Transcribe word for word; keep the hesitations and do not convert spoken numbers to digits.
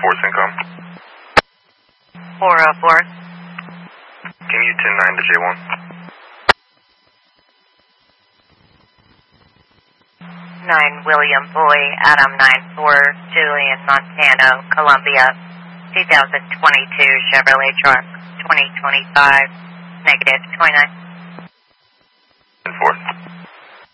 four, Syncom. four oh four. Can you ten nine to J one? nine William Boy, Adam nine four, Julian Montano, Columbia, two thousand twenty-two Chevrolet truck, twenty twenty-five, negative twenty-nine. ten four.